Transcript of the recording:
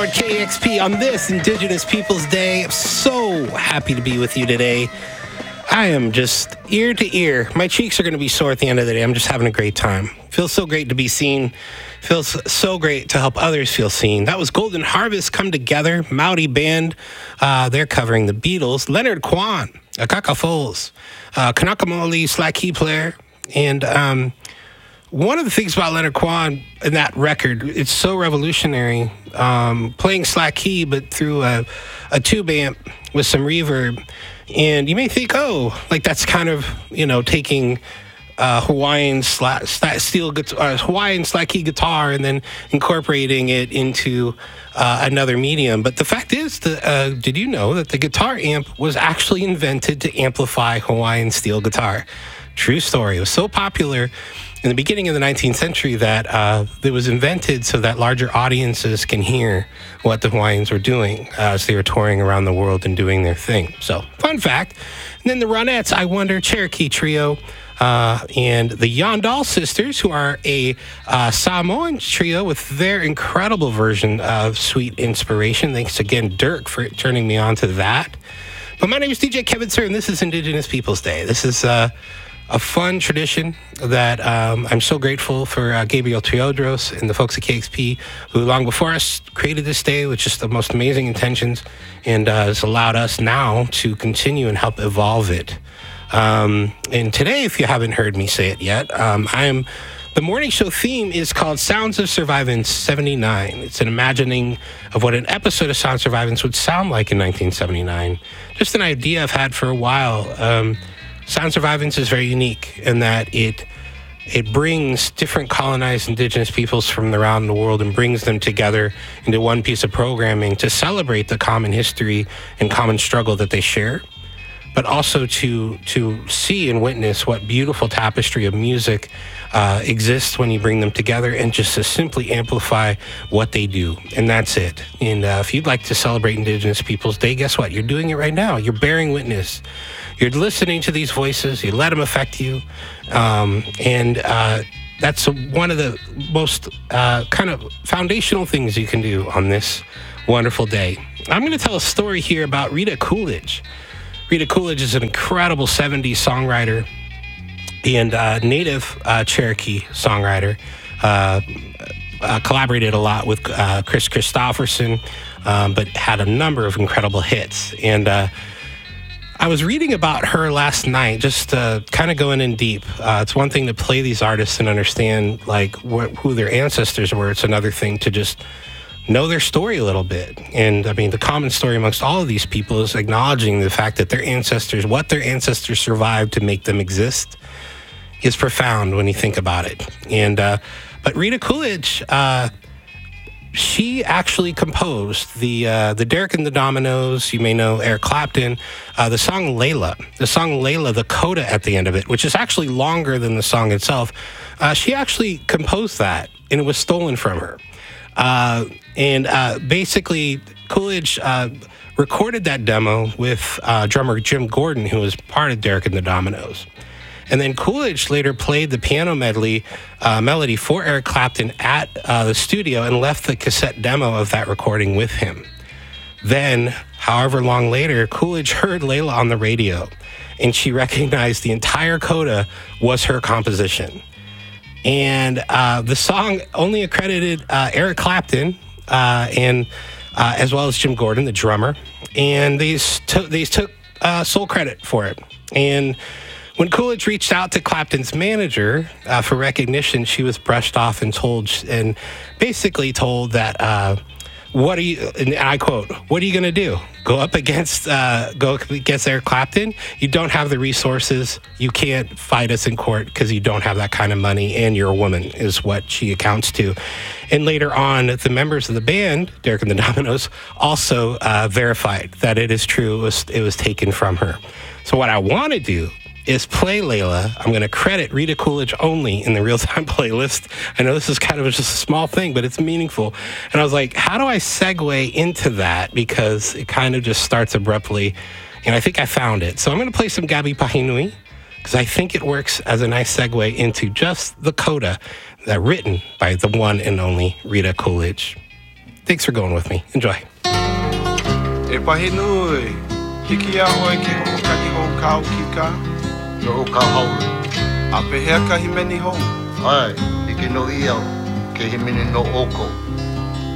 powered KEXP on this Indigenous Peoples Day. I'm so happy to be with you today. I am just ear to ear. My cheeks are going to be sore at the end of the day. I'm just having a great time. Feels so great to be seen. Feels so great to help others feel seen. That was Golden Harvest Come Together, Maori band. They're covering the Beatles. Leonard Kwan, Akaka Foles, Kanaka Moli, slack key player. And one of the things about Leonard Kwan and that record, it's so revolutionary. Playing slack key, but through a tube amp with some reverb. And you may think, oh, like that's kind of, taking Hawaiian slack key guitar and then incorporating it into another medium. But the fact is, did you know that the guitar amp was actually invented to amplify Hawaiian steel guitar? True story. It was so popular in the beginning of the 19th century that it was invented so that larger audiences can hear what the Hawaiians were doing as they were touring around the world and doing their thing. So, fun fact. And then the Ronettes, I Wonder, Cherokee Trio, and the Yandal Sisters, who are a Samoan trio with their incredible version of Sweet Inspiration. Thanks again, Dirk, for turning me on to that. But my name is DJ Kevin Sir, and this is Indigenous Peoples Day. This is a fun tradition that I'm so grateful for Gabriel Teodros and the folks at KEXP, who long before us created this day with just the most amazing intentions and has allowed us now to continue and help evolve it. And today, if you haven't heard me say it yet, the morning show theme is called Sounds of Survivance 79. It's an imagining of what an episode of Sounds of Survivance would sound like in 1979. Just an idea I've had for a while. Sound Survivance is very unique in that it brings different colonized indigenous peoples from around the world and brings them together into one piece of programming to celebrate the common history and common struggle that they share, but also to see and witness what beautiful tapestry of music exists when you bring them together and just to simply amplify what they do. And that's it. And if you'd like to celebrate Indigenous Peoples Day, guess what? You're doing it right now. You're bearing witness. You're listening to these voices. You let them affect you. And that's one of the most kind of foundational things you can do on this wonderful day. I'm going to tell a story here about Rita Coolidge. Rita Coolidge is an incredible 70s songwriter and native Cherokee songwriter. Collaborated a lot with Chris Christopherson, but had a number of incredible hits. And I was reading about her last night, just kind of going in deep. It's one thing to play these artists and understand like who their ancestors were. It's another thing to just know their story a little bit. And I mean, the common story amongst all of these people is acknowledging the fact that what their ancestors survived to make them exist is profound when you think about it. And but Rita Coolidge, she actually composed the Derek and the Dominoes. You may know Eric Clapton. The song Layla. The song Layla, the coda at the end of it, which is actually longer than the song itself. She actually composed that, and it was stolen from her. Basically, Coolidge recorded that demo with drummer Jim Gordon, who was part of Derek and the Dominoes. And then Coolidge later played the piano melody for Eric Clapton at the studio and left the cassette demo of that recording with him. Then, however long later, Coolidge heard Layla on the radio, and she recognized the entire coda was her composition. And the song only accredited Eric Clapton and as well as Jim Gordon, the drummer, and these took sole credit for it. And when Coolidge reached out to Clapton's manager for recognition, she was brushed off and basically told that, and I quote, "What are you going to do? Go up against Eric Clapton? You don't have the resources. You can't fight us in court because you don't have that kind of money, and you're a woman," is what she accounts to. And later on, the members of the band, Derek and the Dominoes, also verified that it is true. It was taken from her. So what I want to do is play Layla. I'm going to credit Rita Coolidge only in the real-time playlist. I know this is kind of just a small thing, but it's meaningful. And I was like, how do I segue into that? Because it kind of just starts abruptly. And I think I found it. So I'm going to play some Gabi Pahinui because I think it works as a nice segue into just the coda that written by the one and only Rita Coolidge. Thanks for going with me. Enjoy. E pahinui, hiki a oi ke ho'okani hou kau kika. No o ka haole. A pehea ka himeni hou. Ai, hiki no ia ke himini no oko.